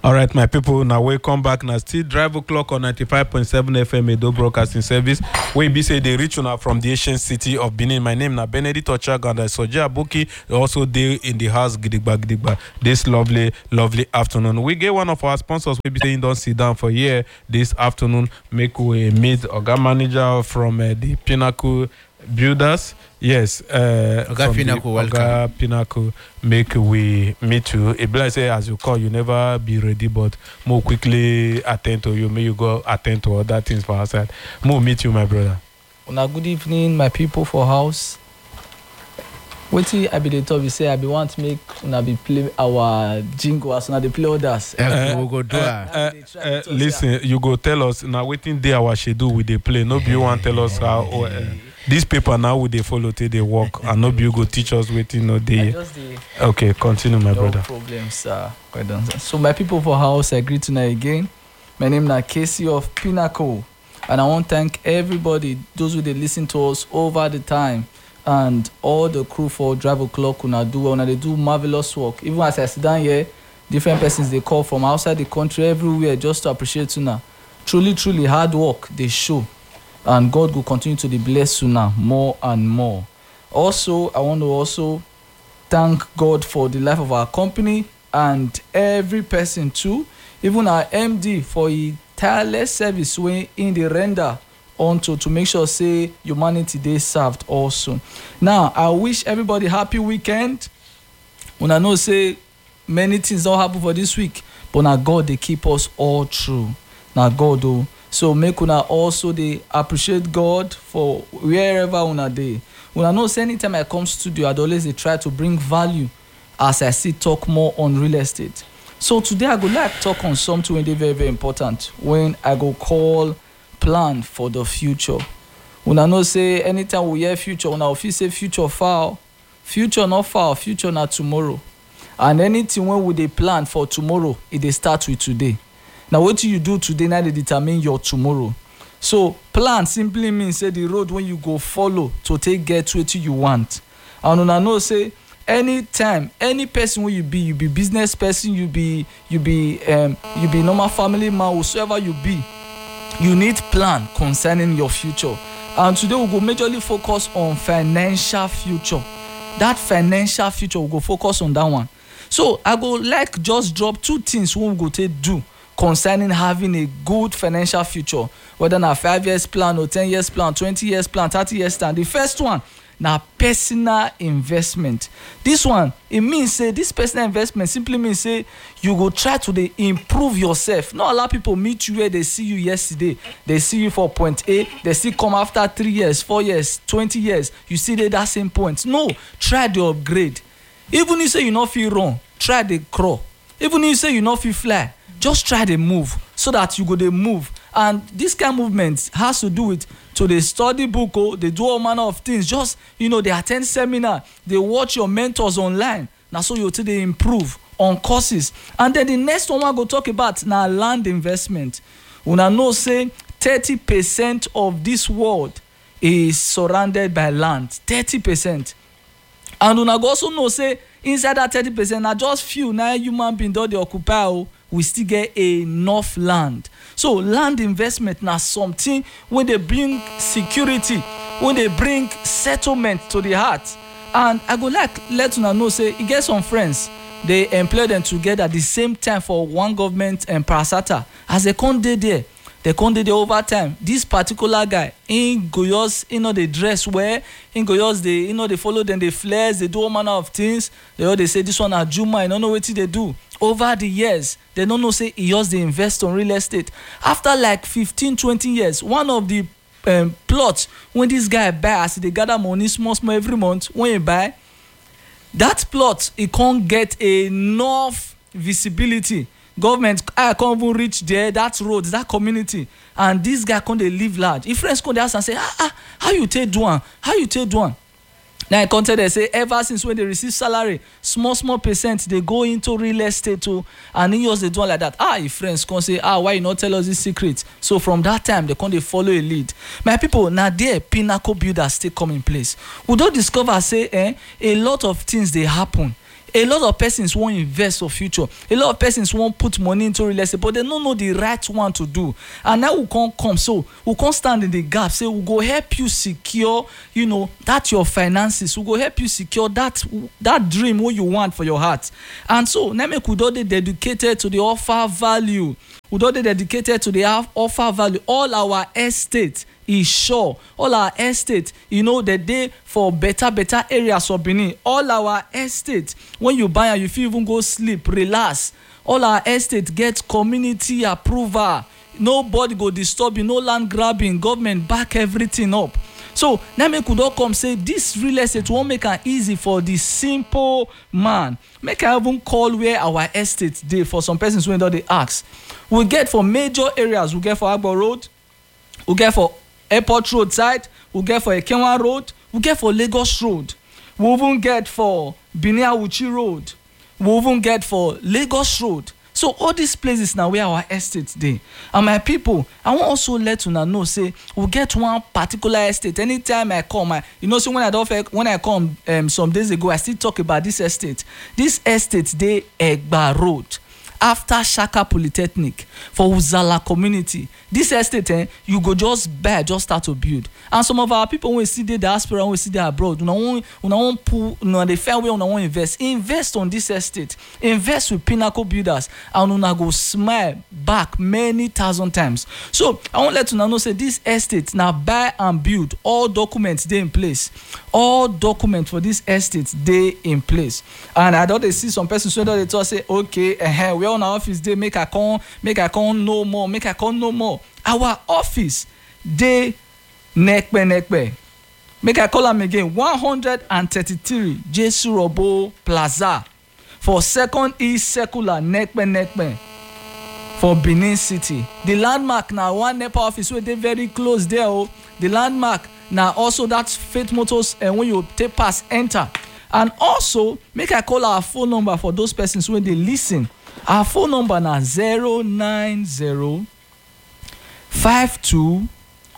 All right, my people, now welcome back. Now still drive o'clock on 95.7 FM Edo Broadcasting Service. We be say they reach now from the ancient city of Benin. My name now Benedict Ochaga and Soja Abuki. Also there in the house Gidigba. This lovely afternoon. We get one of our sponsors. We be saying don't sit down for here this afternoon. Make we meet Oga manager from the Pinnacle Builders. Yes, Oga Pinnacle, welcome. Oga Pinnacle, make we meet you. It be like say as you call, you never be ready, but more quickly attend to you. May you go attend to other things for outside. More meet you, my brother. Una good evening, my people for house. Wetin I be the top. You say I be want to make una be play our jingle as una dey play others. Listen, you go tell us now. Waiting day our schedule we dey play. No be you want tell us how. This paper now we dey follow till they work, and no be you go teach us waiting no day. Okay, continue, my brother. No problem, sir. Quite done, sir. So my people for house, I greet tonight again. My name is Casey of Pinnacle, and I want to thank everybody, those who they listen to us over the time, and all the crew for Drive O'Clock they do marvelous work. Even as I sit down here, different persons they call from outside the country, everywhere, just to appreciate Una. Truly hard work they show. And God will continue to bless you now more and more. Also, I want to also thank God for the life of our company and every person too, even our MD for a tireless service way in the render onto to make sure say humanity they served also. Now, I wish everybody happy weekend. When I know say many things don't happen for this week, but now God they keep us all through. Now God do. So make una also they appreciate God for wherever una dey. Una know say anytime I come studio, I'd always they try to bring value as I see talk more on real estate. So today I go like talk on something very, very important when I go call plan for the future. Una know say anytime we hear future, una often say future far, future not far, future not tomorrow. And anything when we dey plan for tomorrow, it dey start with today. Now, what you do today now they determine your tomorrow. So, plan simply means say the road when you go follow to get to what you want. And una know say anytime, any person who you be business person, you be normal family man, whosoever you be, you need plan concerning your future. And today we go majorly focus on financial future. That financial future we go focus on that one. So, I go like just drop two things we go take do concerning having a good financial future, whether na 5 years plan or 10 years plan, 20 years plan, 30 years plan. The first one na personal investment. This one, it means say this personal investment simply means say you go try to dey improve yourself. Not allow people meet you where they see you yesterday, they see you for point A, they still come after 3 years, 4 years, 20 years, you see they that same point. No, try to upgrade. Even if you say you not feel wrong, try to crawl. Even if you say you not feel fly, just try to move so that you go to move. And this kind of movement has to do with to they study book, they do all manner of things. Just, they attend seminar, they watch your mentors online. Now so you they improve on courses. And then the next one I go talk about now land investment. Una know say 30% of this world is surrounded by land. 30%. And una go also know say inside that 30%, na just few now human being don dey occupy we still get enough land. So land investment na something when they bring security, when they bring settlement to the heart. And I go like let una know say e get some friends, they employ them together at the same time for one government and parasata. As they come dey there, they come dey there over time. This particular guy, in go just, they dress well, in go just they follow them, they flex, they do all manner of things. They say this one are Juma, I don't know what they do. Over the years, they don't know say he just they invest on real estate. After like 15-20 years, one of the plots when this guy buy, as they gather money small every month, when he buy that plot, he can't get enough visibility. Government I can't even reach there, that road, that community, and this guy can't they live large. If friends come there and say, how you take one? How you take one? Now I contact they say ever since when they receive salary, small percent they go into real estate too, and in yours they do like that. If friends come say, why you not tell us this secret? So from that time they come they follow a lead. My people, now there Pinnacle Builders still come in place. We don't discover say a lot of things they happen A lot of persons wan invest for future. A lot of persons wan put money into real estate, but they no know the right one to do. And now we can't come, so we can't stand in the gap. Say we go help you secure, that your finances. We go help you secure that dream what you want for your heart. And so now make we don dey dedicated to the offer value. We don dey dedicated to the offer value. All our estate is sure. All our estate, the day for better areas of Benin. All our estate, when you buy and you feel even go sleep, relax. All our estate get community approval. Nobody go disturb you, no land grabbing. Government back everything up. So now make we don come say this real estate won't make it easy for the simple man. Make I even call where our estate dey for some persons wey don dey ask. We get for major areas. We get for Agbo Road. We get for Airport Road side. We get for Ekenwa Road. We get for Lagos Road. We even get for Benin Awuchi Road. We even get for Lagos Road. So all these places now where our estate dey. And my people, I want also let una know say we get one particular estate. Anytime I come, say when I come some days ago, I still talk about this estate. This estate dey Egba Road, after Shaka Polytechnic, for Uzala community. This estate, you go just buy, just start to build. And some of our people when we see the diaspora, when we see the abroad, they fair way invest on this estate, invest with Pinnacle Builders, and una go smile back many thousand times. So I want let you know say this estate now buy and build. All documents they in place. All documents for this estate they in place. And I don't see some persons so they talk say, okay, we on our office they make I come no more. Our office they nekpe. Make I call them again. 133 Jesu Robo Plaza for Second East Secular nekpe for Benin City. The landmark now one NEPA office where they very close there. The landmark now also that's Faith Motors, and when you take pass enter. And also make I call our phone number for those persons when they listen. Our phone number now 090 52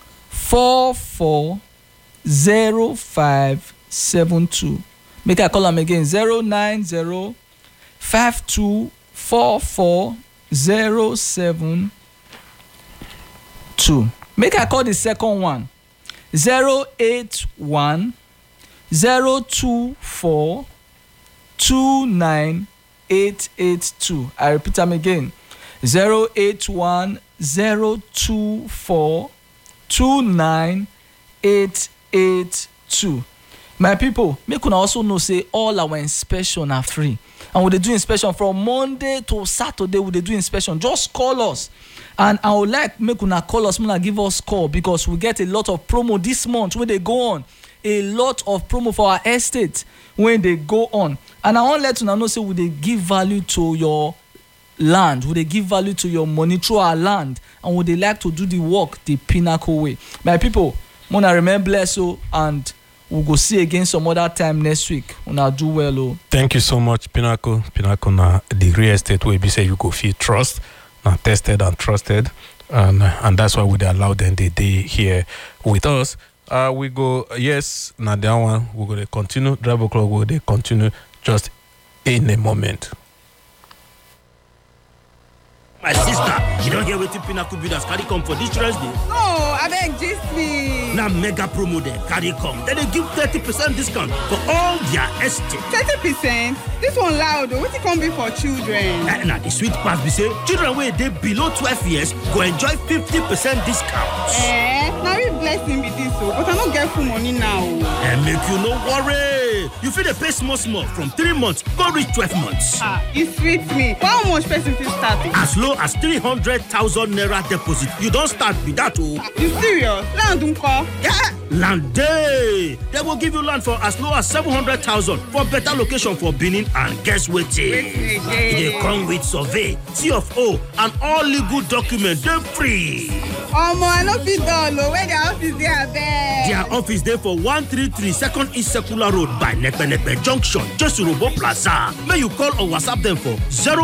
44 0572. Make I call them again 090 52 44 072. Make I call the second one 081 024 29882. I repeat them again 081 024 29882. My people, make una also know say all our inspection are free. And we dey do inspection from Monday to Saturday. We dey do inspection. Just call us. And I would like make una call us, give us call, because we get a lot of promo this month when they go on. A lot of promo for our estate when they go on. And I want let una know say we dey give value to your land. We dey give value to your money through our land, and we dey like to do the work the Pinnacle way. My people, una remain blessed, and we'll go see again some other time next week. Una do well. Thank you so much, Pinnacle. Pinnacle na the real estate where be say you go feel trust, na tested and trusted, and that's why we allow them the day here with us. We go na that one. We go to continue. Drive o'clock. We go continue just in a moment. My sister, you don't hear wetin Pinnacle Builders carry come for this Children's Day? No, abeg gist me. Na mega promo dem carry come. Dem dey give 30% discount for all their estate. 30%? This one loud o. Wetin come be for children? Na the sweet part be say children wey dey below 12 years go enjoy 50% discount. Na real blessing be this o, but I no get full money now o. Make you no worry. You fit dey pay small from 3 months go reach 12 months. E sweet me. How much person fit start? As low as 300,000 naira deposit. You don start be that o. You serious? Land nko? Yeah, land dey. They will give you land for as low as 700,000 for better location for Benin, and guess wetin? E dey come with survey, CFO, and all legal documents. Dey free. Omo, I no fit dull o. Where their office dey abeg? Their office dey for 133 Second East Secular Road by Nekpe Junction, Jesu Robo Plaza. May you call or WhatsApp them for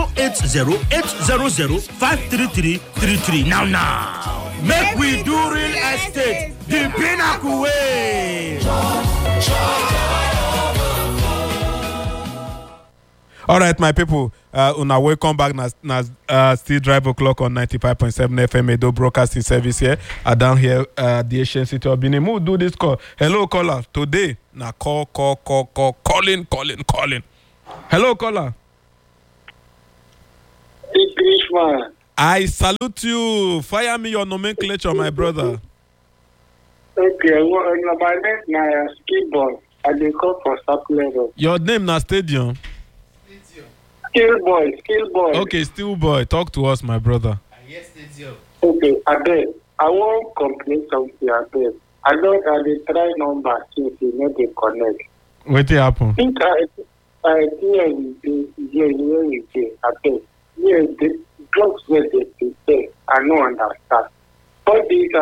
080-800-53333 now. Make we do real estate the Pinnacle way. All right, my people. Una welcome back. Still Drive O'Clock on 95.7 FM Edo Broadcasting Service here. Down here, the Asian City of Benin. Who do this call? Hello, caller. Today, na calling. Hello, caller. Englishman. I salute you. Fire me your nomenclature, my brother. Okay, well, my name na Skillboy. I dey call for Sapler. Your name na Stadium. Skillboy. Okay, Steel Boy. Talk to us, my brother. Yes, Stadium. Okay, Abel. I wan complain something, Abel. I dey try number since e no dey connect. Wetin happen? Think I hear where we dey, Abel. Yes, the drugs wey dey prepare, I no understand. All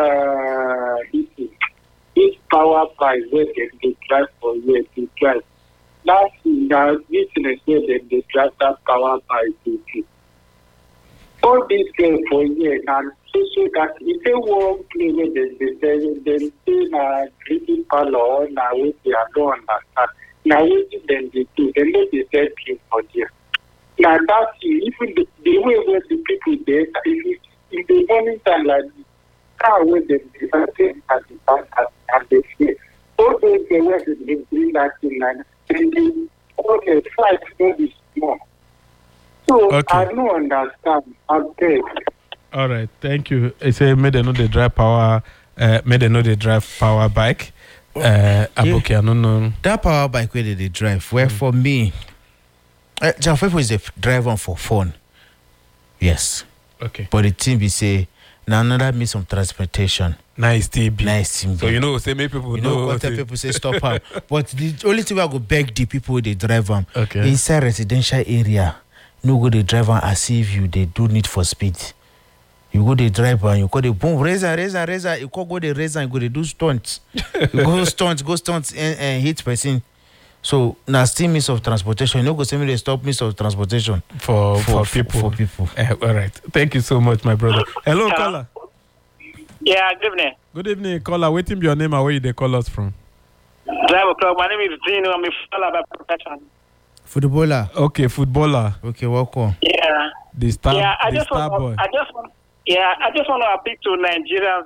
this power price wey dem dey drive for here, dey drive. Last year, business wey dem dey drive that power price dey. All this girl for here na so that if they wan play wey dem say na drinking parlour or na wetin I don't understand. Na wetin dem dey do, dem no dey sell drink for there. Na that even the way where the people dey, if in the morning time like this, car wey dem dey say at the back and they fear. All those girls wey dem dey bring that thing like that, all the fight no be small. So okay. I don't understand. I beg. All right, thank you. I say may they know they drive power. May they know they drive power bike. Aboki, I don't know. That power bike where they drive. Where for me, Jaffe is a driver for fun. Yes. Okay. But the thing we say now another means of transportation. Nice TB. Nice TB. So you know, say many people know what people say stop am. But the only thing I go beg the people they drive them inside residential area. No go they drive as if you they do need for speed. You go they drive and you go they boom razor. You go the razor and go they do stunts. You go stunts and hit person. So now still means of transportation. You know go say me they stop means of transportation for people. All right. Thank you so much, my brother. Hello, caller. Yeah, good evening. Good evening, caller. Waiting be your name and where they call us from? Drive O'Clock. My name is Zino. I'm a footballer by profession. Footballer. Okay, footballer. Okay, welcome. Yeah. The star. Yeah, I the just star want. boy. I just want to appeal to Nigerians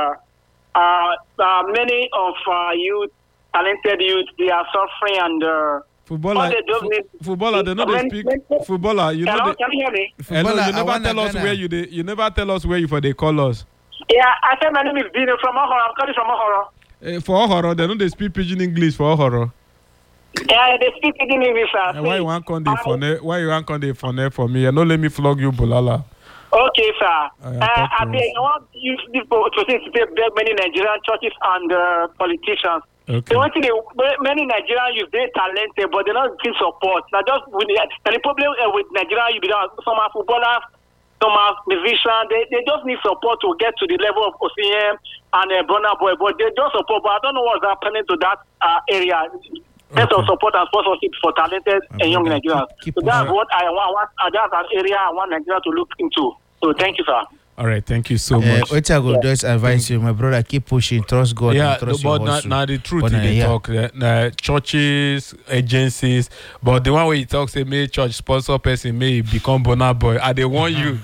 that many of youth, talented youth, they are suffering and. Footballer, they know they speak. Footballer, you know. Hello, can you hear me? Hello, you never tell us where you they. You never tell us where you for they call us. Yeah, I said my name is Dino from Ohoro. I'm calling from Ohoro. For Ohoro, they know they speak pidgin English for Ohoro. Yeah, they speak pidgin English. Why you want come the phone for me? And don't let me flog you, Bulala. Okay, sir. I want you people to beg many Nigerian churches and politicians. Okay. Many Nigerian youth they talented, but they don't give support. Now, just the problem with Nigerian youth, some are footballers, some are musicians. They just need support to get to the level of OCM and Burna Boy, but they don't support. But I don't know what's happening to that area. There's some support and sponsorship for talented and young Nigerians. So that's what I want. That's an area I want Nigeria to look into. So thank you, sir. All right, thank you so much. What I go just advise you, my brother, keep pushing, trust God, and trust your hustle. Now the truth they talk, churches, agencies, but the one where he talks, say may church sponsor person may become Burna Boy. And they want you.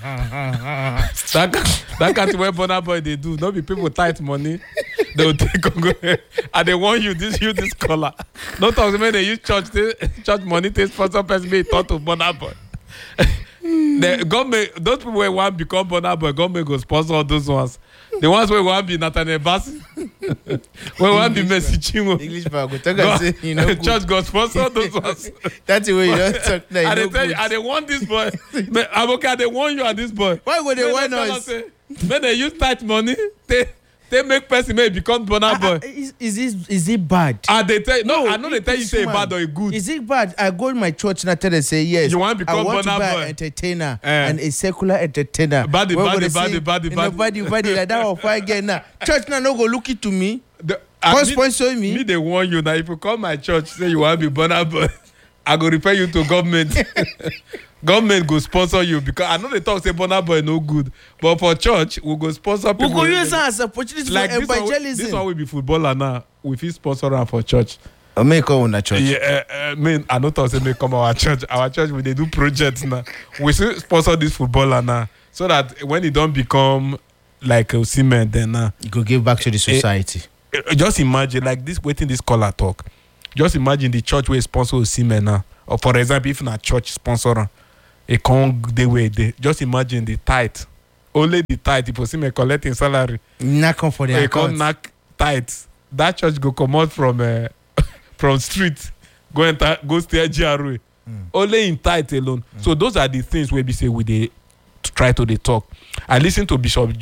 that can't where Burna Boy they do. Not be people tight money. They will take on go and they want you this color. Don't talk to me. They use church money to sponsor person may talk to Burna Boy. The government, those people who want to become Burna Boy, government go sponsor all those ones. The ones who want to be Nathaniel Bassey, who want to be Messi Chingo. English go talk and say, you know, church go sponsor those ones. That's the way you don't talk. And they tell you, and they want this boy. I'm okay, they want you and this boy. Why would they want us? When they use tight money, they make person may become Burna Boy. Is it bad? They tell you, no, I know they tell you say bad or good. Is it bad? I go to my church and I tell them say yes. You want to become Burna Boy? An entertainer and a secular entertainer. Body. Body like that or fight again now. Church now no go look it to me. Sponsor me. Me they warn you now. If you come my church say you want to be Burna Boy, I go refer you to government. Government go sponsor you because I know they talk say Burna Boy no good, but for church we go sponsor people. We go use as opportunity like for evangelism. This one will be footballer now. We feel sponsor am for church. May come on a church. Yeah, I don't talk say may come our church. Our church we they do projects now. We still sponsor this footballer now, so that when it don't become like a cement, then you could give back to the society. Just imagine like this. Waiting this caller talk. Just imagine the church will sponsor Osimhen now, or for example, if na church sponsor a con the way they just imagine the tithe. Only the tithe. If Osimhen collecting salary, knock on for the account. Knock tithe. That church go come out from street, go stay at GRA. Only in tithe alone. So those are the things where we say they try to talk. I listen to Bishop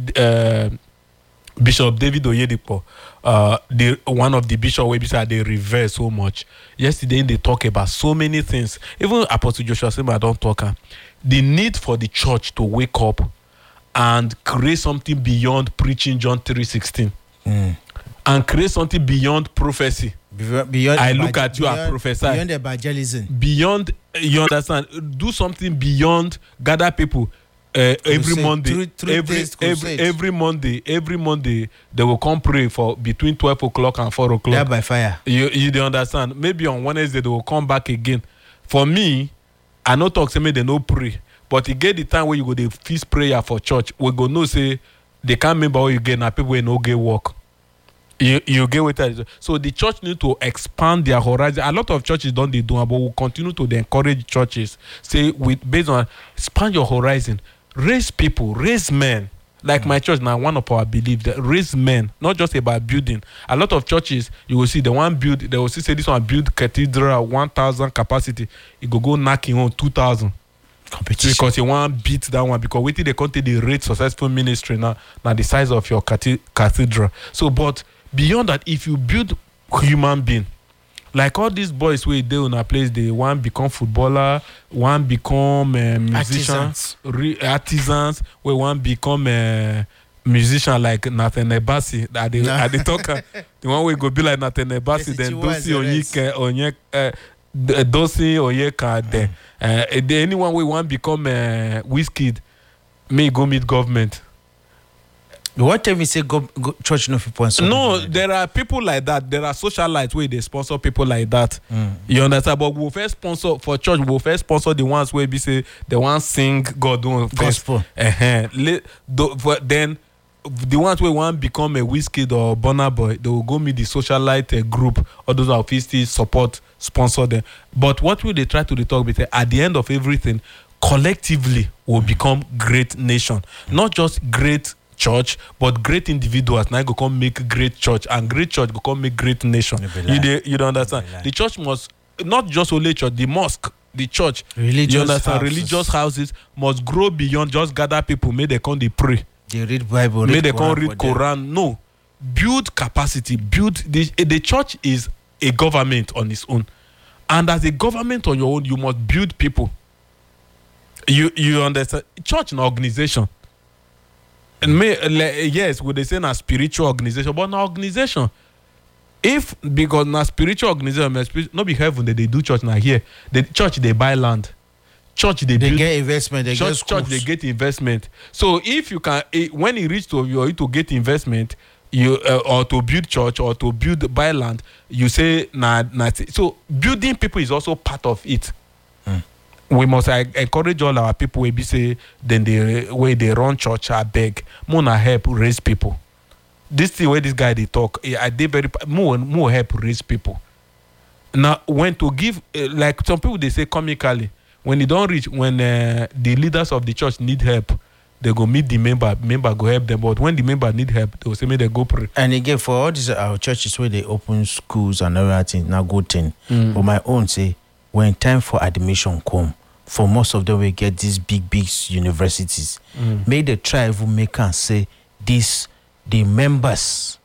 David Oyedepo, one of the bishops where we say they reverse so much. Yesterday they talk about so many things. Even Apostle Joshua Sema don't talk. The need for the church to wake up and create something beyond preaching John 3:16. And create something beyond prophecy. Beyond I look at you and prophesy. Beyond evangelism. Beyond, you understand? Do something beyond gather people. Every Monday, every Monday, they will come pray for between 12 o'clock and 4 o'clock. Yeah, by fire. You don't understand? Maybe on Wednesday they will come back again. For me, I no talk say me they no pray, but you get the time where you go the feast prayer for church. We go no say they can't remember what you get. Now people will no get work. You get what that is. So the church need to expand their horizon. A lot of churches don't they do, but we'll continue to encourage churches. Say based on expand your horizon, raise people, raise men. Like my church now, one of our beliefs that raise men, not just about building. A lot of churches you will see they will see say this one build cathedral 1,000 capacity. It go knocking on 2,000. Competition. Because you want to beat that one because wait till they come to the rate successful ministry now the size of your cathedral. So but beyond that, if you build human being, like all these boys where they on a place, they one become footballer, one become musician, artisans, where one become musician like Nathan Ebasi. At the talker, the one way go be like Nathan Ebasi, then Dosi Oyeka there. Anyone we want become Wizkid, may go meet government. What time you say go church no people sponsor? No, there are people like that. There are socialites where they sponsor people like that. You understand? But we'll first sponsor for church. We'll first sponsor the ones where we say the ones sing God doing gospel. Then the ones where one become a Wizkid or Burna Boy, they will go meet the socialite group. Or those are support sponsor them. But what will they try to talk with? At the end of everything, collectively will become great nation, not just great church, but great individuals now go come make great church, and great church go come make great nation. You don't understand? The church must not just only church, the mosque, the church, you understand? Religious houses must grow beyond just gather people. May they come they pray. They read Bible. May they come read Quran. No, build capacity. Build the church is a government on its own, and as a government on your own, you must build people. You understand? Church an organization. And yes, would they say a spiritual organization, but an organization. Because na spiritual organization, not be heaven that they do church now here. The church they buy land. Church they build, get investment. They get schools. Church they get investment. So if you can, when it reach to you to get investment, you or to build church or to buy land, you say so building people is also part of it. We must encourage all our people we say then the way they run church I beg more help raise people. This thing where this guy they talk I did very more help raise people. Now when to give like some people they say comically when they don't reach when the leaders of the church need help they go meet the member go help them, but when the member need help they will say may they go pray. And again for all these our churches where they open schools and everything now good thing. But my own say when time for admission come, for most of them we get these big universities. May the try to make and say this the members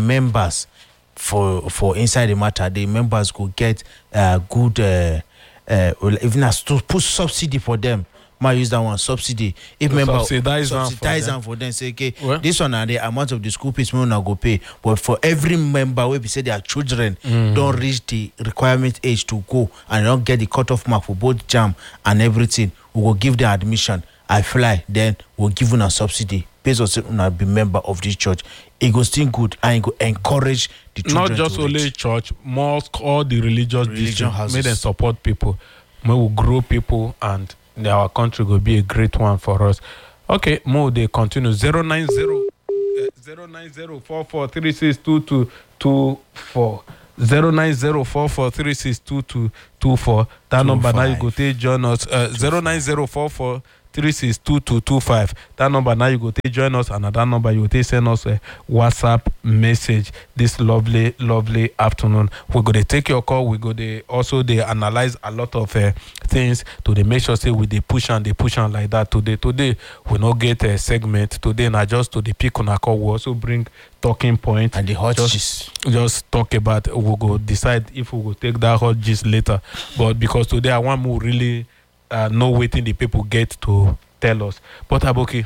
for inside the matter, the members could get good even as to put subsidy for them. Might use that one subsidy. If member subsidize them for them, say okay, this one and the amount of the school fees we not go pay. But for every member we say their children don't reach the requirement age to go and don't get the cutoff mark for both JAMB and everything, we will give them admission. I fly, then we'll give them a subsidy based on be member of this church. It goes still good and it go encourage not just only church, mosque, all the religious districts, may them support people, may we grow people, and our country will be a great one for us. Okay, more they continue 090 09044362224 09044362224. That number now you go take join us 09044362225. That number now you go take join us, and that number you go take send us a WhatsApp message this lovely afternoon. We go to take your call. We go to also they analyze a lot of things to they make sure say we they push and like that today we not get a segment today, not just to the pick on a call. We also bring talking point and the hot just talk about. We go decide if we will take that hot gist later, but because today I want to really know waiting the people get to tell us. But Aboki,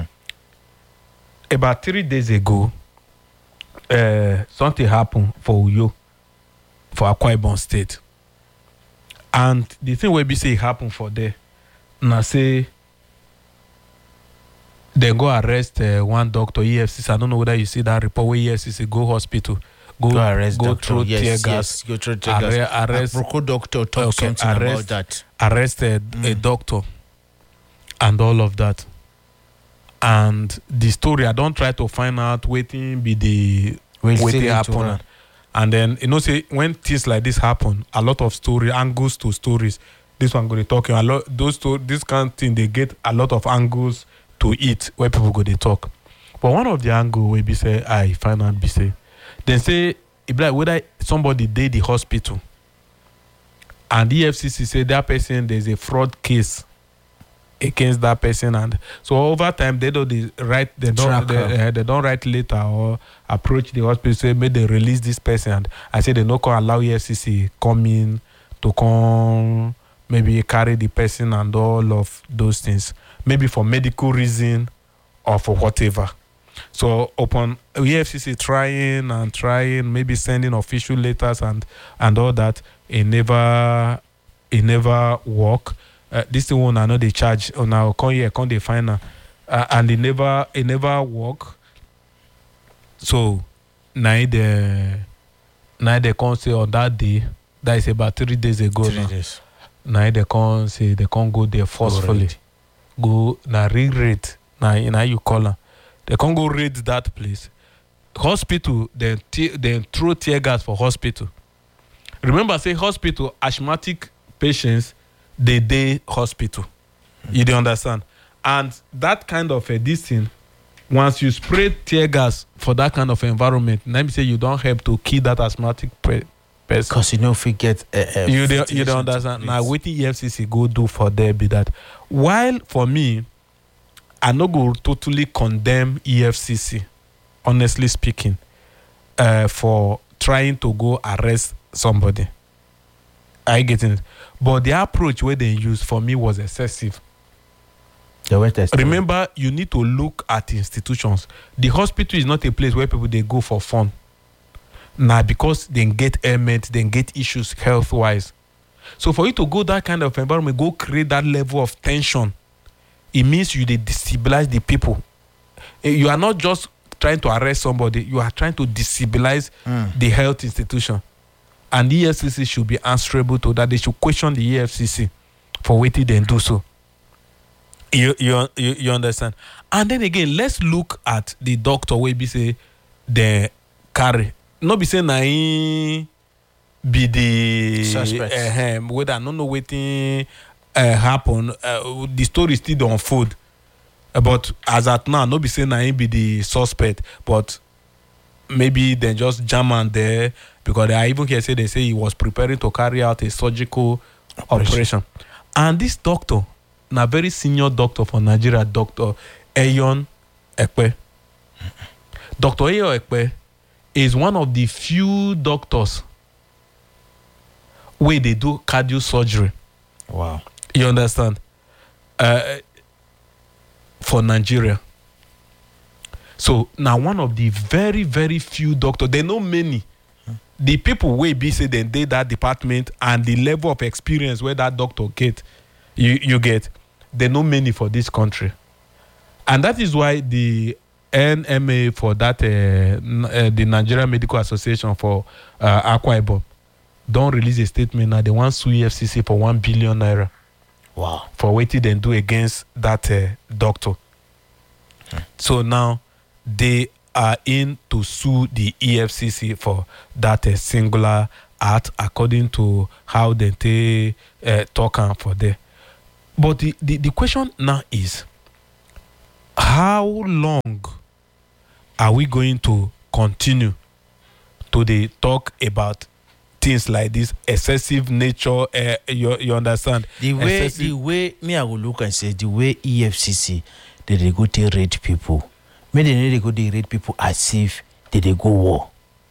about 3 days ago, something happened for Uyo, for Akwa Ibom State, and the thing where we say it happened for there, now say they go arrest one doctor, EFCC. I don't know whether you see that report where EFCC go hospital, go arrest, go through tear gas, go through tear gas. Arrest a doctor talk something about that. Arrested a doctor and all of that. And the story, I don't try to find out waiting be the waiting happen. And then say when things like this happen, a lot of story angles to stories. This one go to talking a lot. This kind of thing they get a lot of angles to it where people go to talk. But one of the angle where be say I find out be say then say it be like whether somebody did the hospital and the EFCC say that person there's a fraud case against that person, and so over time they don't write they don't write later or approach the hospital say may they release this person, and I say they no can allow EFCC come in to come maybe carry the person and all of those things, maybe for medical reason or for whatever. So upon EFCC trying, maybe sending official letters and all that, it never work. This thing one I know they charge on our come here, come they find her, and it never work. So now they can't say on that day, that is about 3 days ago. 3 days. Now they can't say they can't go there forcefully. Go na re-rate now you call her. They can't go raid that place. Hospital, then throw tear gas for hospital. Remember, say hospital, asthmatic patients, they hospital. You don't understand? And that kind of this thing, once you spray tear gas for that kind of environment, let me say you don't help to kill that asthmatic person. Because you know if we get you don't understand. Now what the EFCC go do for there be that. While for me, I no go totally condemn EFCC, honestly speaking, for trying to go arrest somebody. I get it. But the approach where they used for me was excessive. Remember, you need to look at institutions. The hospital is not a place where people they go for fun. Now, because they get ailments, they get issues health-wise. So for you to go that kind of environment, go create that level of tension, it means you they destabilize the people. You are not just trying to arrest somebody, you are trying to destabilize the health institution. And the EFCC should be answerable to that. They should question the EFCC for what they do so. You understand? And then again, let's look at the doctor where be say the carry. Not be saying na be the suspect. Whether I don't know waiting happen. The story still don't unfold. But as at now, not be saying na be the suspect, but maybe they just jam on there because I even hear they say he was preparing to carry out a surgical operation. And this doctor, a very senior doctor for Nigeria, Dr. Eyon Ekpe. Dr. Eyon Ekpe is one of the few doctors where they do cardio surgery. Wow. You understand? For Nigeria. So now one of the very, very few doctors, they know many. The people where be say they did that department and the level of experience where that doctor get, you get, they know many for this country. And that is why the NMA for that the Nigerian Medical Association for Akwa Ibom don't release a statement now. They want sue EFCC for 1 billion naira. Wow. For what they do against that doctor. So now they are in to sue the EFCC for that singular act according to how they talk for there. But the question now is, how long are we going to continue to they talk about things like this excessive nature? You understand? The way me I will look and say the way EFCC they go to raid people. Maybe they go to raid people as if they go war.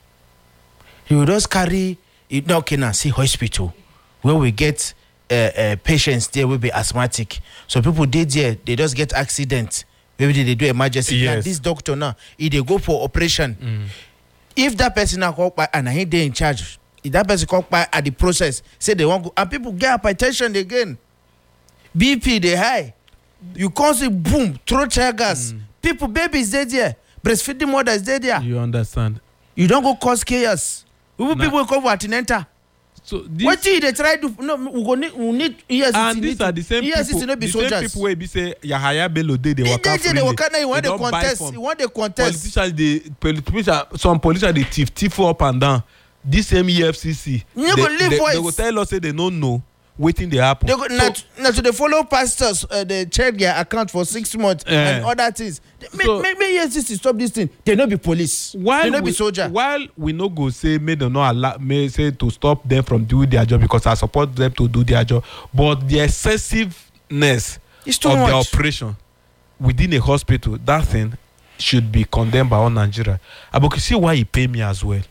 You will just carry it now can see hospital where we get patients there will be asthmatic. So people did there, they just get accident. Maybe they do emergency. Yes. And this doctor now, if they go for operation, if that person now called by and I hate they in charge, if that person called by at the process, say they want go, and people get hypertension again. BP they high. You can't see boom, throw tear gas. People, babies dead there. Breastfeeding mothers dead there. You understand? You don't go cause chaos. People will come for antenatal. So this, what do they try to no we need yes and these are the same people. The same people where be say Yahaya Bello they work out freely. They want the contest. You want the contest. Politicians, some politicians they thief up and down. This same EFCC, they will tell us say they don't know waiting they happen. They go, so they follow pastors, they check their account for 6 months and other things. Make EFCC stop this thing. They not be police. They not be soldier. While we no go say may they not allow may say to stop them from doing their job because I support them to do their job, but the excessiveness of the operation within a hospital, that thing should be condemned by all Nigeria. But you see why he pay me as well.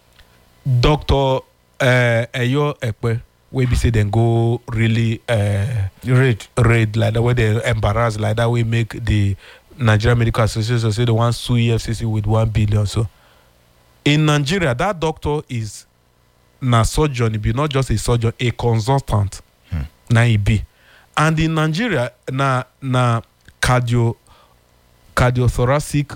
Dr. Eyo Ekpe, where we say then go really raid like that way they embarrass like that way make the Nigerian Medical Association say they want sue EFCC with 1 billion. So in Nigeria, that doctor is na surgeon, he be not just a surgeon, a consultant. Na he be. And in Nigeria, na cardiothoracic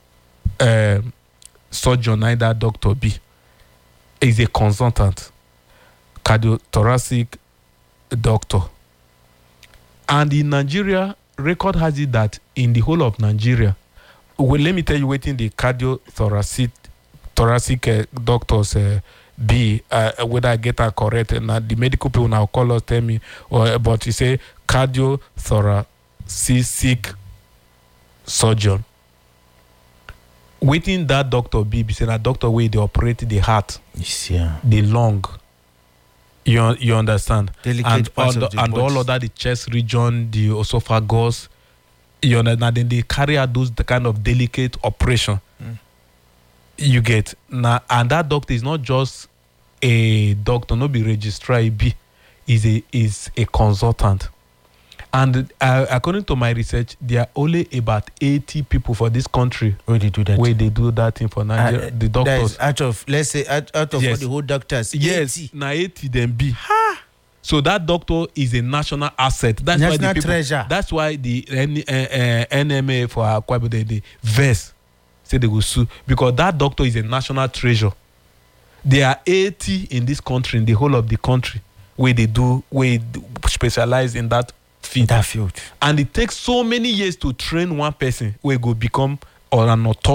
surgeon, na that doctor be. Is a consultant, cardiothoracic doctor. And in Nigeria, record has it that in the whole of Nigeria, well, let me tell you waiting the cardiothoracic doctors be whether I get that correct. And the medical people now call us, tell me, but you say cardiothoracic surgeon. Waiting that doctor be say that doctor way they operate the heart, the lung. You understand? Delicate parts of the body. All of that, the chest region, the esophagus. You understand? Then they carry out the kind of delicate operation. You get now, and that doctor is not just a doctor, not be registrar. Is a consultant. And according to my research, there are only about 80 people for this country where they do that. Where they do that thing for Nigeria, the doctors. Out of let's say out of yes. all the whole doctors. Yes, 80. Now 80 them be. So that doctor is a national asset. That's national why the people, treasure. That's why the NMA for Akwa Ibom they verse say they will sue because that doctor is a national treasure. There are 80 in this country, in the whole of the country, where they specialize in that field. And it takes so many years to train one person where go become or an authority.